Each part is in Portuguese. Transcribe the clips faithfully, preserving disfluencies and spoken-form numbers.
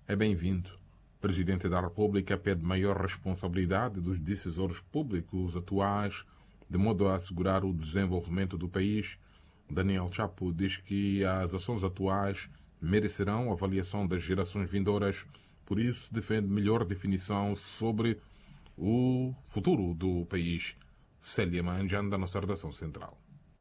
é bem-vindo. O Presidente da República pede maior responsabilidade dos decisores públicos atuais, de modo a assegurar o desenvolvimento do país. Daniel Chapo diz que as ações atuais merecerão avaliação das gerações vindouras, por isso defende melhor definição sobre o futuro do país. Célia Manjanda, da nossa redação central.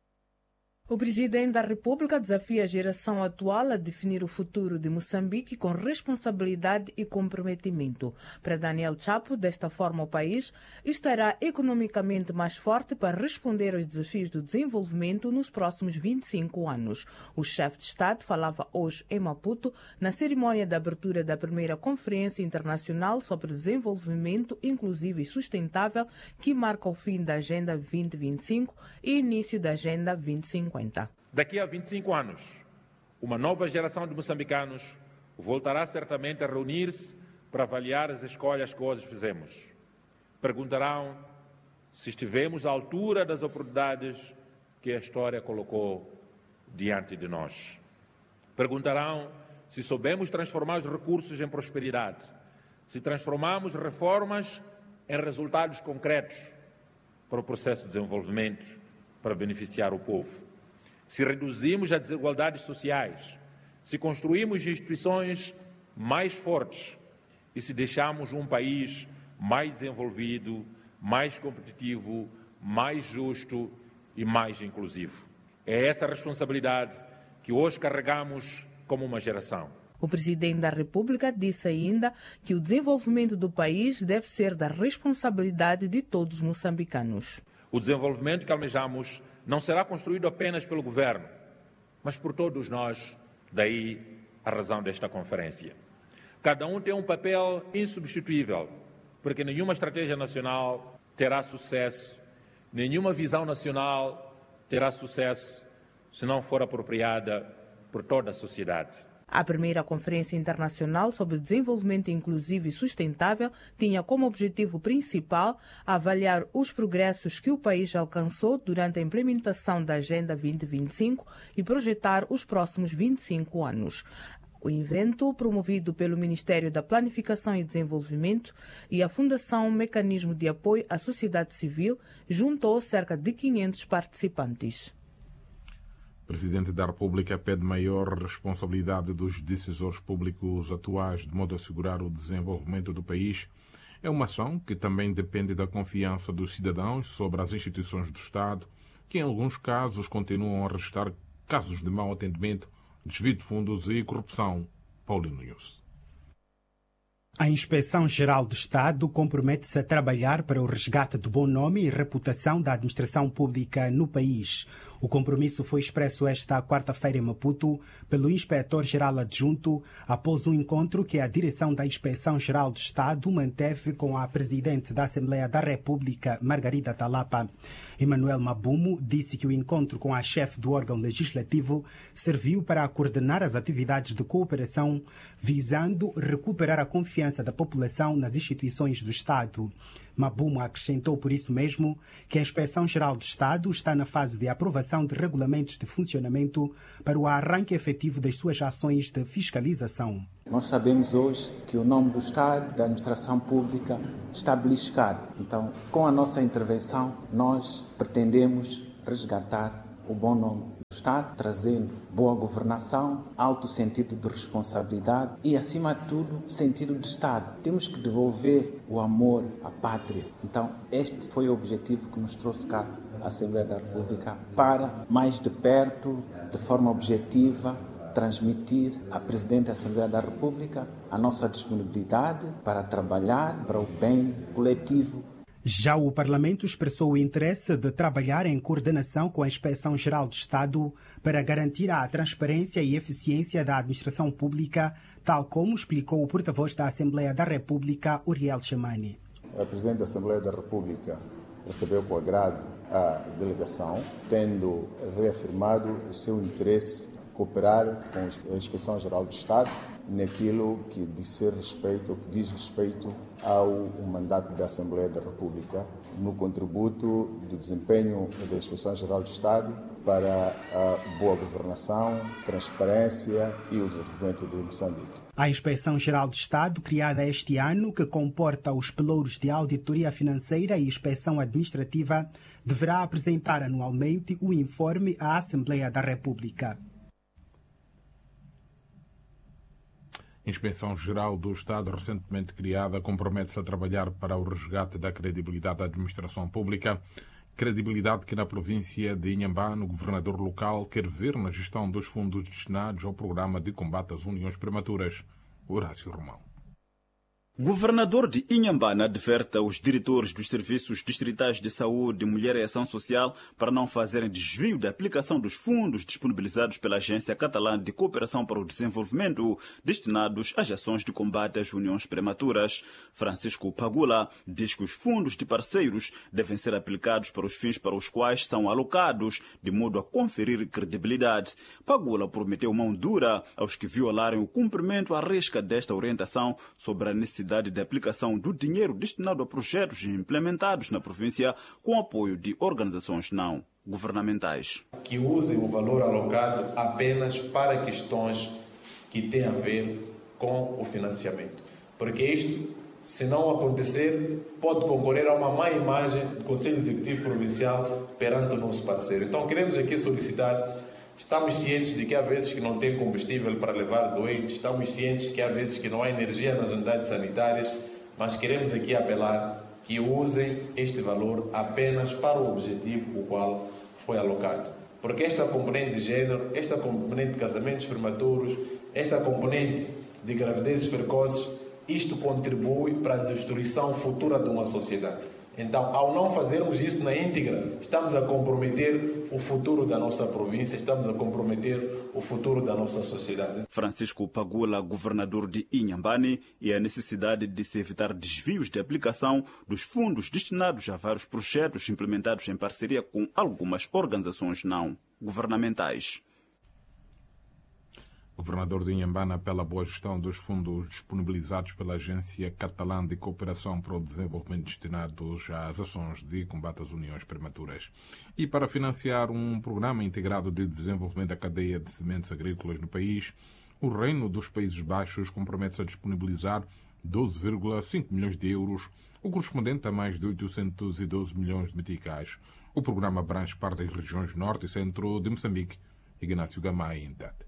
O Presidente da República desafia a geração atual a definir o futuro de Moçambique com responsabilidade e comprometimento. Para Daniel Chapo, desta forma o país estará economicamente mais forte para responder aos desafios do desenvolvimento nos próximos vinte e cinco anos. O chefe de Estado falava hoje em Maputo na cerimónia de abertura da primeira Conferência Internacional sobre Desenvolvimento Inclusivo e Sustentável, que marca o fim da Agenda vinte e vinte e cinco e início da Agenda vinte e cinquenta. Daqui a vinte e cinco anos, uma nova geração de moçambicanos voltará certamente a reunir-se para avaliar as escolhas que hoje fizemos. Perguntarão se estivemos à altura das oportunidades que a história colocou diante de nós. Perguntarão se soubemos transformar os recursos em prosperidade, se transformamos reformas em resultados concretos para o processo de desenvolvimento, para beneficiar o povo. Se reduzimos as desigualdades sociais, se construímos instituições mais fortes e se deixamos um país mais desenvolvido, mais competitivo, mais justo e mais inclusivo. É essa responsabilidade que hoje carregamos como uma geração. O Presidente da República disse ainda que o desenvolvimento do país deve ser da responsabilidade de todos os moçambicanos. O desenvolvimento que almejamos não será construído apenas pelo governo, mas por todos nós, daí a razão desta conferência. Cada um tem um papel insubstituível, porque nenhuma estratégia nacional terá sucesso, nenhuma visão nacional terá sucesso se não for apropriada por toda a sociedade. A primeira Conferência Internacional sobre Desenvolvimento Inclusivo e Sustentável tinha como objetivo principal avaliar os progressos que o país alcançou durante a implementação da Agenda vinte e vinte e cinco e projetar os próximos vinte e cinco anos. O evento, promovido pelo Ministério da Planificação e Desenvolvimento e a Fundação Mecanismo de Apoio à Sociedade Civil, juntou cerca de quinhentos participantes. O Presidente da República pede maior responsabilidade dos decisores públicos atuais, de modo a assegurar o desenvolvimento do país. É uma ação que também depende da confiança dos cidadãos sobre as instituições do Estado, que em alguns casos continuam a registrar casos de mau atendimento, desvio de fundos e corrupção. Paulino News. A Inspeção-Geral do Estado compromete-se a trabalhar para o resgate do bom nome e reputação da administração pública no país. O compromisso foi expresso esta quarta-feira em Maputo pelo Inspetor-Geral Adjunto após um encontro que a direção da Inspeção-Geral do Estado manteve com a Presidente da Assembleia da República, Margarida Talapa. Emmanuel Mabumo disse que o encontro com a chefe do órgão legislativo serviu para coordenar as atividades de cooperação, visando recuperar a confiança da população nas instituições do Estado. Mabumo acrescentou por isso mesmo que a Inspeção-Geral do Estado está na fase de aprovação de regulamentos de funcionamento para o arranque efetivo das suas ações de fiscalização. Nós sabemos hoje que o nome do Estado, da administração pública, está beliscado. Então, com a nossa intervenção, nós pretendemos resgatar o bom nome do Estado, trazendo boa governação, alto sentido de responsabilidade e, acima de tudo, sentido de Estado. Temos que devolver o amor à pátria. Então, este foi o objetivo que nos trouxe cá à Assembleia da República, para, mais de perto, de forma objetiva, transmitir à Presidente da Assembleia da República a nossa disponibilidade para trabalhar para o bem coletivo. Já o Parlamento expressou o interesse de trabalhar em coordenação com a Inspeção-Geral do Estado para garantir a transparência e eficiência da administração pública, tal como explicou o porta-voz da Assembleia da República, Uriel Chamani. A Presidente da Assembleia da República recebeu com agrado a delegação, tendo reafirmado o seu interesse cooperar com a Inspeção-Geral do Estado naquilo que diz respeito, que diz respeito ao mandato da Assembleia da República, no contributo do desempenho da Inspeção-Geral do Estado para a boa governação, transparência e o desenvolvimento de Moçambique. A Inspeção-Geral do Estado, criada este ano, que comporta os pelouros de auditoria financeira e inspeção administrativa, deverá apresentar anualmente o informe à Assembleia da República. A Inspeção-Geral do Estado, recentemente criada, compromete-se a trabalhar para o resgate da credibilidade da administração pública, credibilidade que na província de Inhambane o governador local quer ver na gestão dos fundos destinados ao programa de combate às uniões prematuras. Horácio Romão. Governador de Inhambane adverte aos diretores dos serviços distritais de saúde, mulher e ação social para não fazerem desvio da aplicação dos fundos disponibilizados pela Agência Catalã de Cooperação para o Desenvolvimento destinados às ações de combate às uniões prematuras. Francisco Pagula diz que os fundos de parceiros devem ser aplicados para os fins para os quais são alocados, de modo a conferir credibilidade. Pagula prometeu mão dura aos que violarem o cumprimento à risca desta orientação sobre a necessidade de aplicação do dinheiro destinado a projetos implementados na província com apoio de organizações não governamentais. Que usem o valor alocado apenas para questões que têm a ver com o financiamento. Porque isto, se não acontecer, pode concorrer a uma má imagem do Conselho Executivo Provincial perante o nosso parceiro. Então queremos aqui solicitar. Estamos cientes de que há vezes que não tem combustível para levar doentes, estamos cientes que há vezes que não há energia nas unidades sanitárias, mas queremos aqui apelar que usem este valor apenas para o objetivo o qual foi alocado. Porque esta componente de género, esta componente de casamentos prematuros, esta componente de gravidezes precoces, isto contribui para a destruição futura de uma sociedade. Então, ao não fazermos isso na íntegra, estamos a comprometer o futuro da nossa província, estamos a comprometer o futuro da nossa sociedade. Francisco Pagula, governador de Inhambane, e a necessidade de se evitar desvios de aplicação dos fundos destinados a vários projetos implementados em parceria com algumas organizações não governamentais. O governador de Inhambane apela à boa gestão dos fundos disponibilizados pela Agência Catalã de Cooperação para o Desenvolvimento destinados às ações de combate às uniões prematuras. E para financiar um programa integrado de desenvolvimento da cadeia de sementes agrícolas no país, o Reino dos Países Baixos compromete-se a disponibilizar doze vírgula cinco milhões de euros, o correspondente a mais de oitocentos e doze milhões de meticais. O programa abrange parte das regiões norte e centro de Moçambique. Ignácio Gamay, em Tete.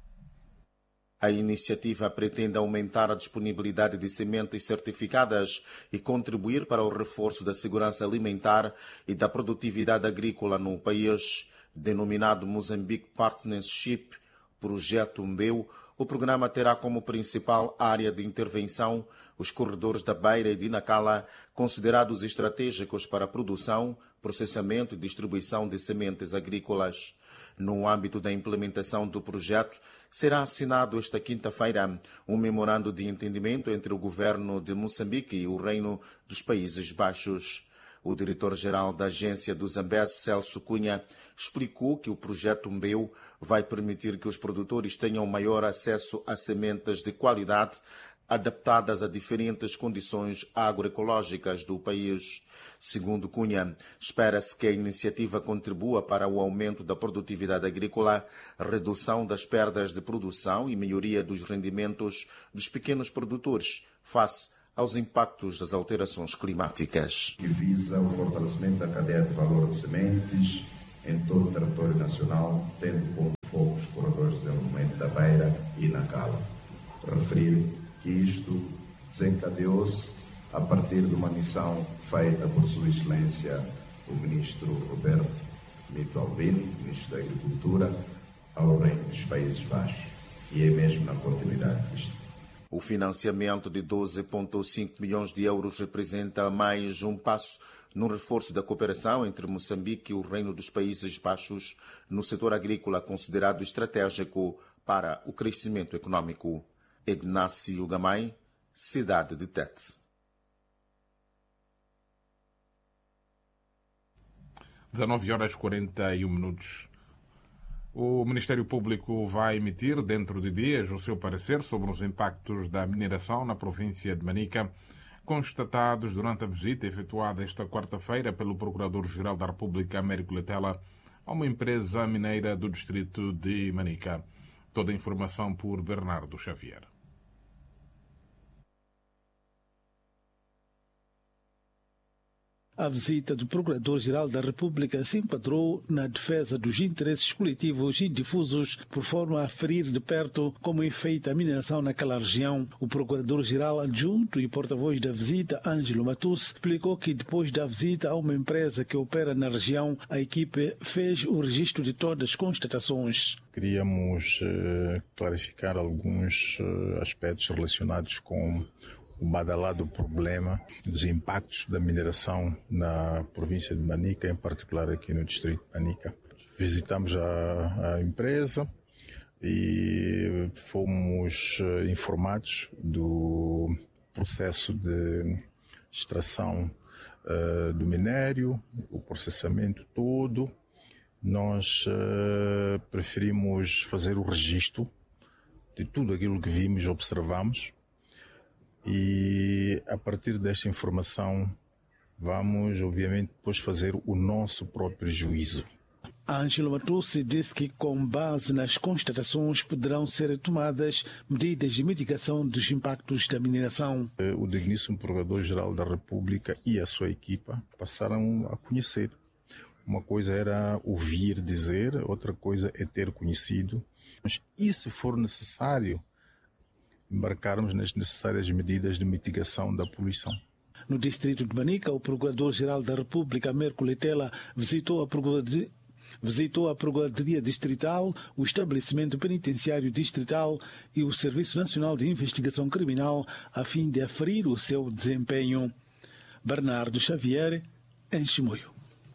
A iniciativa pretende aumentar a disponibilidade de sementes certificadas e contribuir para o reforço da segurança alimentar e da produtividade agrícola no país. Denominado Mozambique Partnership Projeto Mbeu, o programa terá como principal área de intervenção os corredores da Beira e de Nacala, considerados estratégicos para a produção, processamento e distribuição de sementes agrícolas. No âmbito da implementação do projeto, será assinado esta quinta-feira um memorando de entendimento entre o governo de Moçambique e o Reino dos Países Baixos. O diretor-geral da agência do Zambeze, Celso Cunha, explicou que o projeto Mbeu vai permitir que os produtores tenham maior acesso a sementes de qualidade adaptadas a diferentes condições agroecológicas do país. Segundo Cunha, espera-se que a iniciativa contribua para o aumento da produtividade agrícola, redução das perdas de produção e melhoria dos rendimentos dos pequenos produtores face aos impactos das alterações climáticas. Que visa o fortalecimento da cadeia de valor de sementes em todo o território nacional, tendo como foco os corredores de desenvolvimento da Beira e Nacala. Referir que isto desencadeou-se a partir de uma missão feita por Sua Excelência o Ministro Roberto Mito Albino, Ministro da Agricultura, ao Reino dos Países Baixos. E é mesmo na continuidade disto. O financiamento de doze vírgula cinco milhões de euros representa mais um passo no reforço da cooperação entre Moçambique e o Reino dos Países Baixos no setor agrícola considerado estratégico para o crescimento econômico. Ignácio Gamay, cidade de Tete. dezanove horas e quarenta e um minutos. O Ministério Público vai emitir, dentro de dias, o seu parecer sobre os impactos da mineração na província de Manica, constatados durante a visita efetuada esta quarta-feira pelo Procurador-Geral da República, Américo Letela, a uma empresa mineira do distrito de Manica. Toda a informação por Bernardo Xavier. A visita do Procurador-Geral da República se enquadrou na defesa dos interesses coletivos e difusos, por forma a ferir de perto como é feita a mineração naquela região. O Procurador-Geral adjunto e porta-voz da visita, Ângelo Matus, explicou que depois da visita a uma empresa que opera na região, a equipe fez o registro de todas as constatações. Queríamos uh, clarificar alguns uh, aspectos relacionados com o badalado problema dos impactos da mineração na província de Manica, em particular aqui no distrito de Manica. Visitamos a, a empresa e fomos informados do processo de extração uh, do minério, o processamento todo. Nós uh, preferimos fazer o registro de tudo aquilo que vimos e observamos. E a partir desta informação vamos, obviamente, depois fazer o nosso próprio juízo. Ângelo Matus disse que, com base nas constatações, poderão ser tomadas medidas de mitigação dos impactos da mineração. O digníssimo Procurador-Geral da República e a sua equipa passaram a conhecer. Uma coisa era ouvir dizer, outra coisa é ter conhecido. Mas, e se for necessário, embarcarmos nas necessárias medidas de mitigação da poluição. No distrito de Manica, o Procurador-Geral da República, Américo Letela, visitou a Procuradoria, visitou a Procuradoria Distrital, o Estabelecimento Penitenciário Distrital e o Serviço Nacional de Investigação Criminal, a fim de aferir o seu desempenho. Bernardo Xavier, em Chimoio.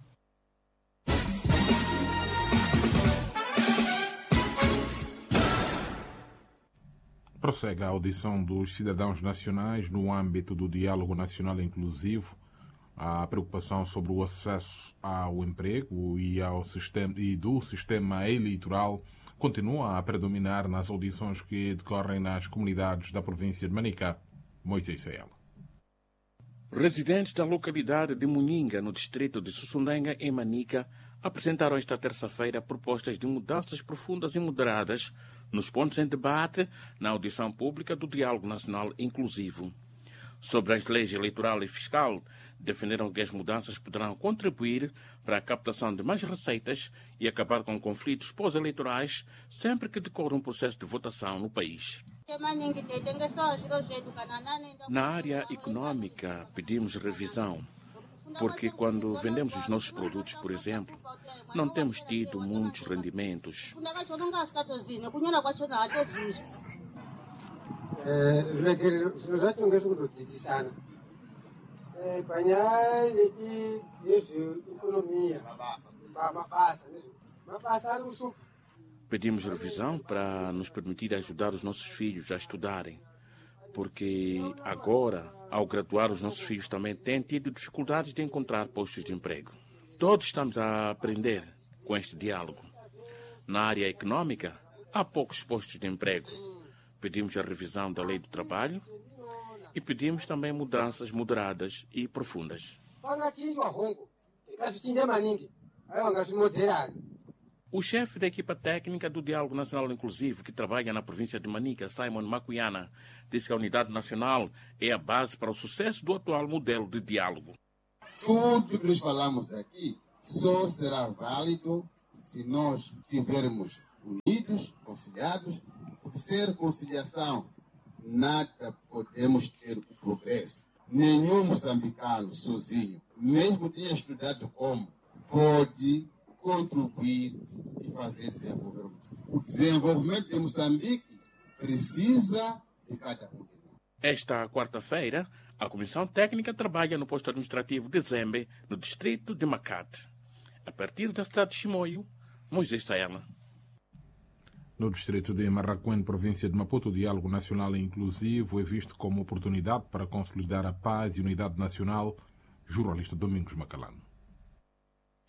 Prossegue a audição dos cidadãos nacionais no âmbito do Diálogo Nacional Inclusivo. A preocupação sobre o acesso ao emprego e, ao sistema, e do sistema eleitoral continua a predominar nas audições que decorrem nas comunidades da província de Manica. Moisés Saela. Residentes da localidade de Munhinga, no distrito de Sussundenga, em Manica, apresentaram esta terça-feira propostas de mudanças profundas e moderadas nos pontos em debate na audição pública do Diálogo Nacional Inclusivo. Sobre as leis eleitoral e fiscal, defenderam que as mudanças poderão contribuir para a captação de mais receitas e acabar com conflitos pós-eleitorais sempre que decorra um processo de votação no país. Na área econômica, pedimos revisão, porque quando vendemos os nossos produtos, por exemplo, não temos tido muitos rendimentos. Pedimos revisão para nos permitir ajudar os nossos filhos a estudarem, porque agora, ao graduar, os nossos filhos também têm tido dificuldades de encontrar postos de emprego. Todos estamos a aprender com este diálogo. Na área econômica, há poucos postos de emprego. Pedimos a revisão da lei do trabalho e pedimos também mudanças moderadas e profundas. O chefe da equipa técnica do Diálogo Nacional Inclusivo, que trabalha na província de Manica, Simon Macuyana, disse que a unidade nacional é a base para o sucesso do atual modelo de diálogo. Tudo que nós falamos aqui só será válido se nós estivermos unidos, conciliados. Sem conciliação, nada podemos ter o progresso. Nenhum moçambicano sozinho, mesmo tenha estudado como, pode contribuir e fazer desenvolvimento. O desenvolvimento de Moçambique precisa de cada um. Esta quarta-feira, a Comissão Técnica trabalha no posto administrativo de Zembe, no distrito de Macate. A partir da cidade de Chimoio, Moisés Saela. No distrito de Marraquém, província de Maputo, o Diálogo Nacional Inclusivo é visto como oportunidade para consolidar a paz e unidade nacional. Jornalista Domingos Macalano.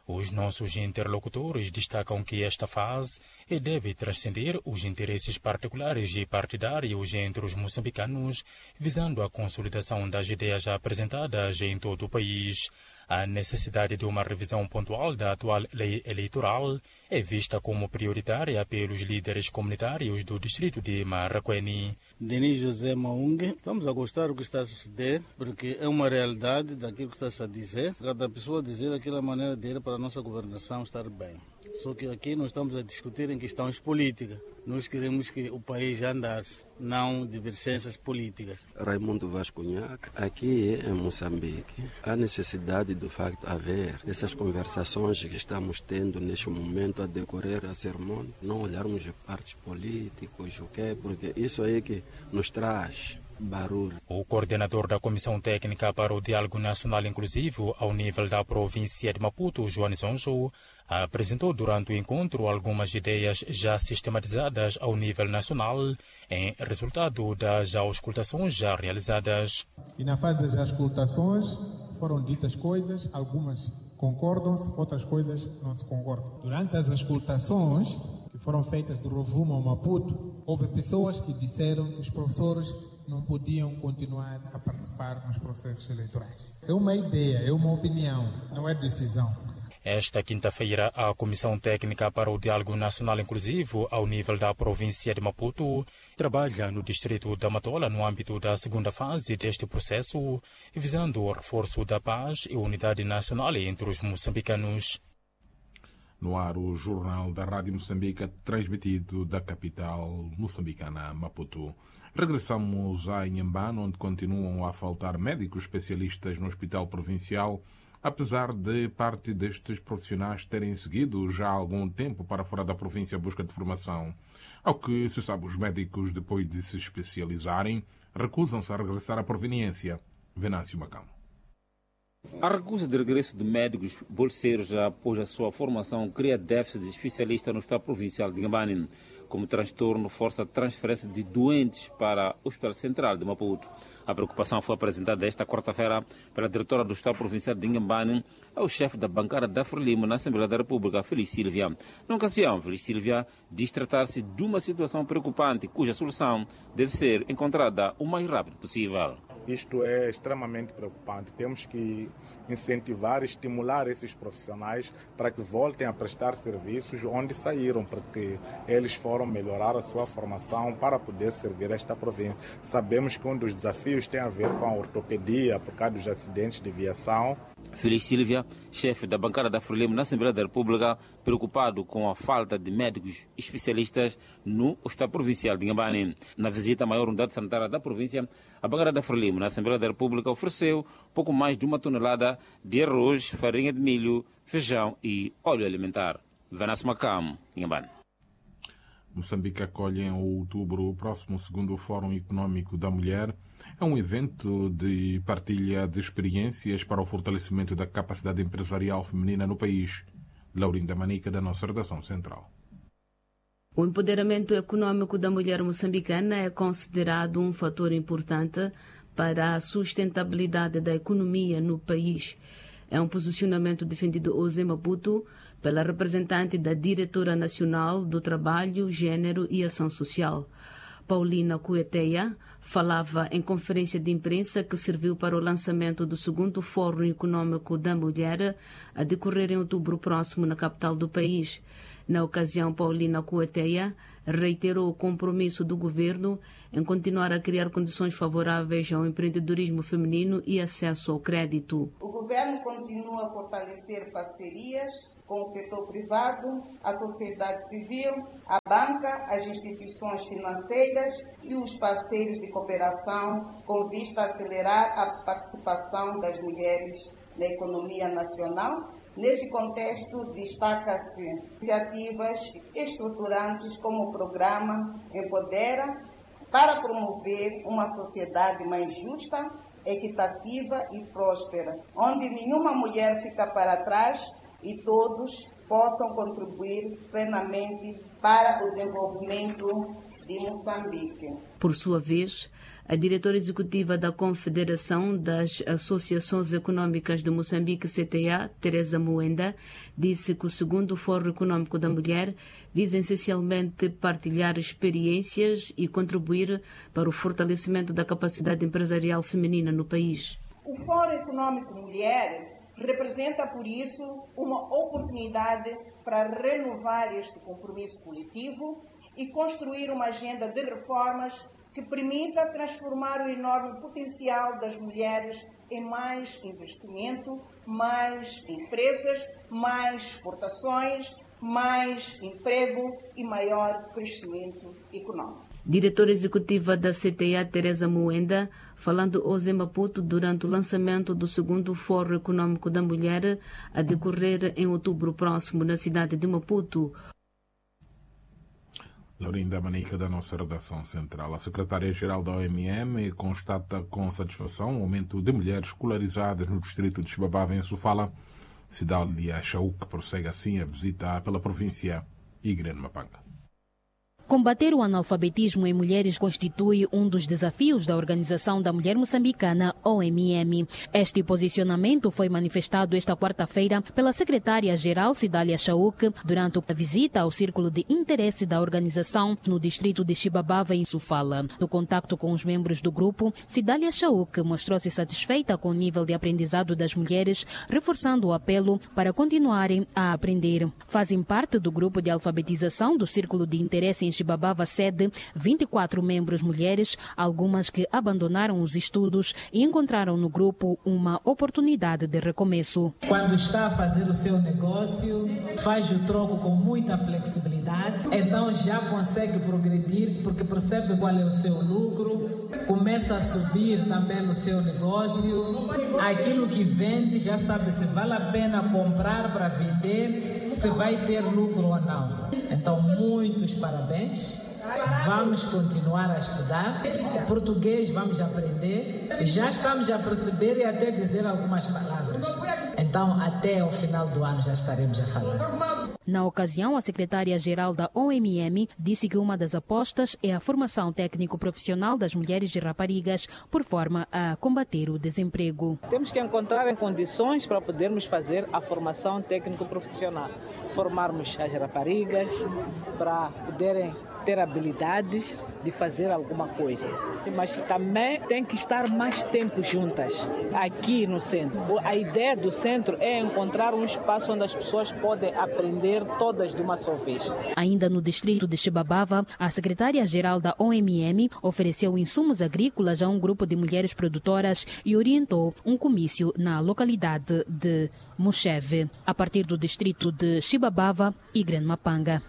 Os nossos interlocutores destacam que esta fase deve transcender os interesses particulares e partidários entre os moçambicanos, visando a consolidação das ideias apresentadas em todo o país. A necessidade de uma revisão pontual da atual lei eleitoral é vista como prioritária pelos líderes comunitários do distrito de Maracuene. Denis José Maungue, estamos a gostar do que está a suceder, porque é uma realidade daquilo que está-se a dizer. Cada pessoa dizer aquela maneira dele para a nossa governação estar bem. Só que aqui nós estamos a discutir em questões políticas. Nós queremos que o país andasse, não divergências políticas. Raimundo Vascunhac, aqui em Moçambique, há necessidade do facto de haver essas conversações que estamos tendo neste momento a decorrer a sermão, não olharmos de partes políticos, o quê? Porque isso aí que nos traz barulho. O coordenador da Comissão Técnica para o Diálogo Nacional Inclusivo ao nível da província de Maputo, João Sonjo, apresentou durante o encontro algumas ideias já sistematizadas ao nível nacional em resultado das auscultações já realizadas. E na fase das auscultações foram ditas coisas, algumas concordam-se, outras coisas não se concordam. Durante as auscultações que foram feitas do Rovuma ao Maputo, houve pessoas que disseram que os professores não podiam continuar a participar nos processos eleitorais. É uma ideia, é uma opinião, não é decisão. Esta quinta-feira, a Comissão Técnica para o Diálogo Nacional Inclusivo, ao nível da província de Maputo, trabalha no distrito da Matola no âmbito da segunda fase deste processo, visando o reforço da paz e unidade nacional entre os moçambicanos. No ar, o jornal da Rádio Moçambique, transmitido da capital moçambicana, Maputo. Regressamos a Inhambane, onde continuam a faltar médicos especialistas no Hospital Provincial, apesar de parte destes profissionais terem seguido já há algum tempo para fora da província à busca de formação. Ao que se sabe, os médicos, depois de se especializarem, recusam-se a regressar à proveniência. Venâncio Macão. A recusa de regresso de médicos bolseiros após a sua formação cria déficit de especialistas no Hospital Provincial de Inhambane. Como transtorno, força a transferência de doentes para o Hospital Central de Maputo. A preocupação foi apresentada esta quarta-feira pela diretora do Hospital Provincial de Inhambane ao chefe da bancada da Frelimo na Assembleia da República, Feliz Silvia. Na ocasião, Feliz Silvia diz tratar-se de uma situação preocupante cuja solução deve ser encontrada o mais rápido possível. Isto é extremamente preocupante. Temos que incentivar e estimular esses profissionais para que voltem a prestar serviços onde saíram, porque eles foram melhorar a sua formação para poder servir esta província. Sabemos que um dos desafios tem a ver com a ortopedia, por causa dos acidentes de viação. Feliz Silvia, chefe da bancada da Frelimo na Assembleia da República, preocupado com a falta de médicos especialistas no Hospital Provincial de Inhambane. Na visita à maior unidade sanitária da província, a bancada da Frelimo na Assembleia da República ofereceu pouco mais de uma tonelada de arroz, farinha de milho, feijão e óleo alimentar. Venâncio Macam, Inhambane. Moçambique acolhe em outubro o próximo segundo Fórum Econômico da Mulher. É um evento de partilha de experiências para o fortalecimento da capacidade empresarial feminina no país. Laurinda Manica, da nossa redação central. O empoderamento econômico da mulher moçambicana é considerado um fator importante para a sustentabilidade da economia no país. É um posicionamento defendido hoje em Maputo pela representante da Diretora Nacional do Trabalho, Gênero e Ação Social. Paulina Cueteia falava em conferência de imprensa que serviu para o lançamento do segundo Fórum Econômico da Mulher, a decorrer em outubro próximo na capital do país. Na ocasião, Paulina Cueteia reiterou o compromisso do governo em continuar a criar condições favoráveis ao empreendedorismo feminino e acesso ao crédito. O governo continua a fortalecer parcerias com o setor privado, a sociedade civil, a banca, as instituições financeiras e os parceiros de cooperação, com vista a acelerar a participação das mulheres na economia nacional. Neste contexto, destaca-se iniciativas estruturantes como o programa Empodera, para promover uma sociedade mais justa, equitativa e próspera, onde nenhuma mulher fica para trás e todos possam contribuir plenamente para o desenvolvimento de Moçambique. Por sua vez, a diretora executiva da Confederação das Associações Econômicas de Moçambique, C T A, Teresa Moenda, disse que o segundo Fórum Econômico da Mulher visa essencialmente partilhar experiências e contribuir para o fortalecimento da capacidade empresarial feminina no país. O Fórum Econômico Mulher representa, por isso, uma oportunidade para renovar este compromisso coletivo e construir uma agenda de reformas que permita transformar o enorme potencial das mulheres em mais investimento, mais empresas, mais exportações, mais emprego e maior crescimento econômico. Diretora executiva da C T A, Teresa Moenda, falando hoje em Maputo durante o lançamento do segundo Fórum Econômico da Mulher, a decorrer em outubro próximo na cidade de Maputo. Laurinda Manica, da nossa redação central. A secretária-geral da O M M constata com satisfação o aumento de mulheres escolarizadas no distrito de Xibabava, em Sofala. Cidália Chauk prossegue assim a visita pela província Igren Mapanga. Combater o analfabetismo em mulheres constitui um dos desafios da Organização da Mulher Moçambicana, O M M. Este posicionamento foi manifestado esta quarta-feira pela secretária-geral Cidália Chauk durante a visita ao Círculo de Interesse da organização no distrito de Xibabava, em Sofala. No contacto com os membros do grupo, Cidália Chauk mostrou-se satisfeita com o nível de aprendizado das mulheres, reforçando o apelo para continuarem a aprender. Fazem parte do grupo de alfabetização do Círculo de Interesse em Xibabava sede vinte e quatro membros mulheres, algumas que abandonaram os estudos e encontraram no grupo uma oportunidade de recomeço. Quando está a fazer o seu negócio, faz o troco com muita flexibilidade, então já consegue progredir porque percebe qual é o seu lucro, começa a subir também no seu negócio, aquilo que vende já sabe se vale a pena comprar para vender, se vai ter lucro ou não. Então, muitos parabéns. Vamos continuar a estudar. O português vamos aprender. Já estamos a perceber e até dizer algumas palavras. Então, até o final do ano já estaremos a falar. Na ocasião, a secretária-geral da O M M disse que uma das apostas é a formação técnico-profissional das mulheres e raparigas, por forma a combater o desemprego. Temos que encontrar em condições para podermos fazer a formação técnico-profissional. Formarmos as raparigas para poderem ter habilidades de fazer alguma coisa. Mas também tem que estar mais tempo juntas, aqui no centro. A ideia do centro é encontrar um espaço onde as pessoas podem aprender todas de uma só vez. Ainda no distrito de Xibabava, a secretária-geral da O M M ofereceu insumos agrícolas a um grupo de mulheres produtoras e orientou um comício na localidade de Muxeve, a partir do distrito de Xibabava e Gran Mapanga.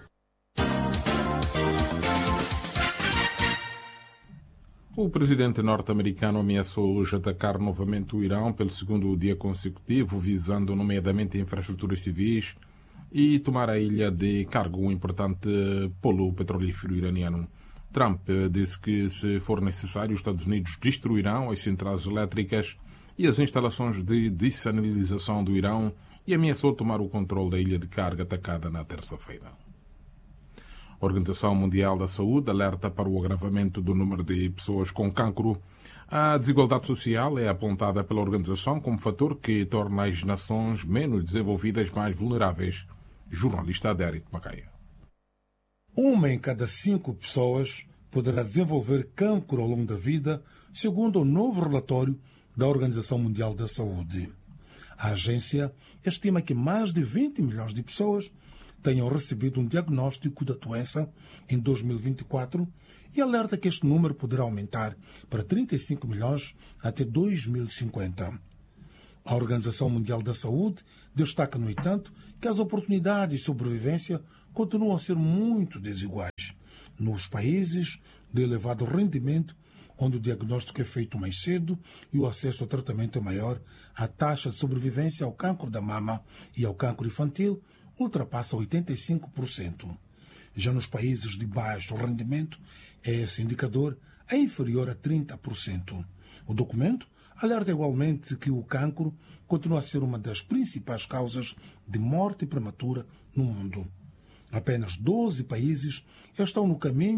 O presidente norte-americano ameaçou hoje atacar novamente o Irão pelo segundo dia consecutivo, visando nomeadamente infraestruturas civis e tomar a ilha de cargo, um importante polo petrolífero iraniano. Trump disse que, se for necessário, os Estados Unidos destruirão as centrais elétricas e as instalações de dessalinização do Irão e ameaçou tomar o controle da ilha de carga atacada na terça-feira. A Organização Mundial da Saúde alerta para o agravamento do número de pessoas com cancro. A desigualdade social é apontada pela organização como fator que torna as nações menos desenvolvidas mais vulneráveis. Jornalista Adérito Macaia. Uma em cada cinco pessoas poderá desenvolver cancro ao longo da vida, segundo o novo relatório da Organização Mundial da Saúde. A agência estima que mais de vinte milhões de pessoas tenham recebido um diagnóstico da doença em dois mil e vinte e quatro e alerta que este número poderá aumentar para trinta e cinco milhões até dois mil e cinquenta. A Organização Mundial da Saúde destaca, no entanto, que as oportunidades de sobrevivência continuam a ser muito desiguais. Nos países de elevado rendimento, onde o diagnóstico é feito mais cedo e o acesso ao tratamento é maior, a taxa de sobrevivência ao cancro da mama e ao cancro infantil ultrapassa oitenta e cinco por cento. Já nos países de baixo rendimento, esse indicador é inferior a trinta por cento. O documento alerta igualmente que o cancro continua a ser uma das principais causas de morte prematura no mundo. Apenas doze países estão no caminho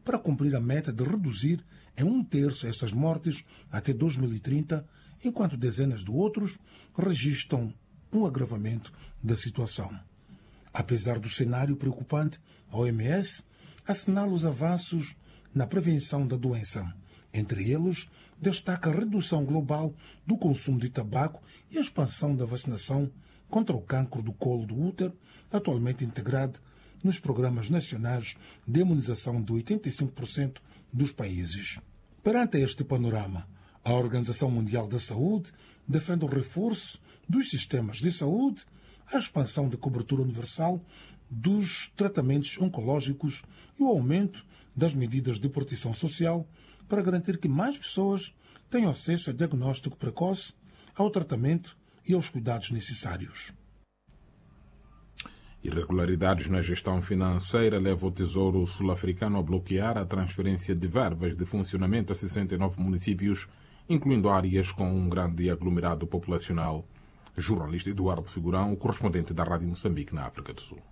para cumprir a meta de reduzir em um terço essas mortes até dois mil e trinta, enquanto dezenas de outros registram um agravamento da situação. Apesar do cenário preocupante, a O M S assinala os avanços na prevenção da doença. Entre eles, destaca a redução global do consumo de tabaco e a expansão da vacinação contra o cancro do colo do útero, atualmente integrado nos programas nacionais de imunização de oitenta e cinco por cento dos países. Perante este panorama, a Organização Mundial da Saúde defende o reforço dos sistemas de saúde, a expansão da cobertura universal dos tratamentos oncológicos e o aumento das medidas de proteção social para garantir que mais pessoas tenham acesso a diagnóstico precoce, ao tratamento e aos cuidados necessários. Irregularidades na gestão financeira levam o Tesouro Sul-Africano a bloquear a transferência de verbas de funcionamento a sessenta e nove municípios, incluindo áreas com um grande aglomerado populacional. Jornalista Eduardo Figurão, correspondente da Rádio Moçambique na África do Sul.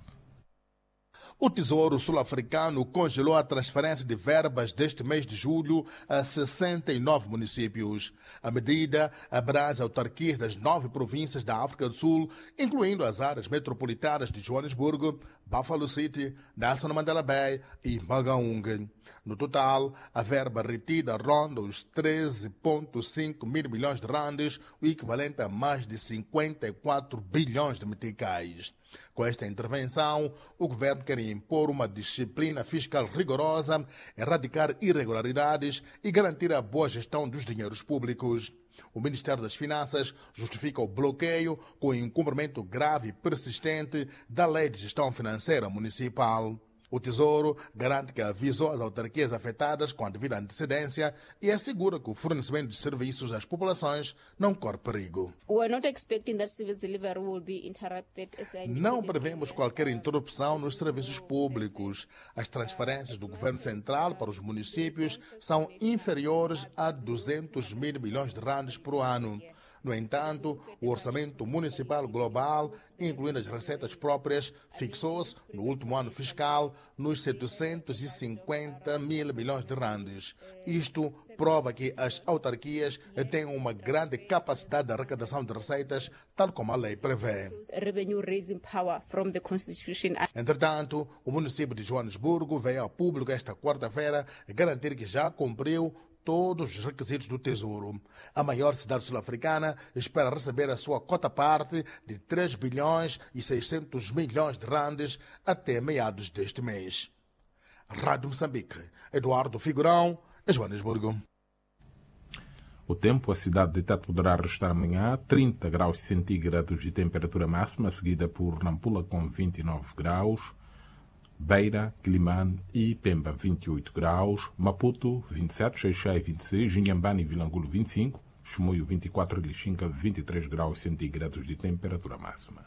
O Tesouro Sul-Africano congelou a transferência de verbas deste mês de julho a sessenta e nove municípios. A medida abrange autarquias das nove províncias da África do Sul, incluindo as áreas metropolitanas de Joanesburgo, Buffalo City, Nelson Mandela Bay e Magaung. No total, a verba retida ronda os treze vírgula cinco mil milhões de randes, o equivalente a mais de cinquenta e quatro bilhões de meticais. Com esta intervenção, o governo quer impor uma disciplina fiscal rigorosa, erradicar irregularidades e garantir a boa gestão dos dinheiros públicos. O Ministério das Finanças justifica o bloqueio com o incumprimento grave e persistente da Lei de Gestão Financeira Municipal. O Tesouro garante que avisou as autarquias afetadas com a devida antecedência e assegura que o fornecimento de serviços às populações não corre perigo. Não prevemos qualquer interrupção nos serviços públicos. As transferências do Governo Central para os municípios são inferiores a duzentos mil milhões de randes por ano. No entanto, o orçamento municipal global, incluindo as receitas próprias, fixou-se, no último ano fiscal, nos setecentos e cinquenta mil milhões de randes. Isto prova que as autarquias têm uma grande capacidade de arrecadação de receitas, tal como a lei prevê. Entretanto, o município de Joanesburgo veio a público esta quarta-feira garantir que já cumpriu todos os requisitos do Tesouro. A maior cidade sul-africana espera receber a sua cota-parte de três bilhões e seiscentos milhões de randes até meados deste mês. Rádio Moçambique, Eduardo Figurão, Joanesburgo. O tempo, a cidade de Tete poderá restar amanhã trinta graus centígrados de temperatura máxima, seguida por Nampula com vinte e nove graus, Beira, Quilimane e Pemba vinte e oito graus, Maputo vinte e sete, Xai-Xai vinte e seis, Inhambane e Vilangulo vinte e cinco, Chimoio vinte e quatro e Lixinga vinte e três graus centígrados de temperatura máxima.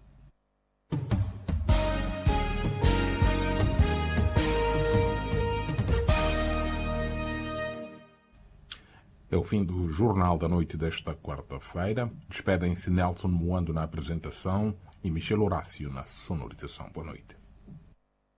É o fim do Jornal da Noite desta quarta-feira. Despedem-se Nelson Moando na apresentação e Michel Horácio na sonorização. Boa noite.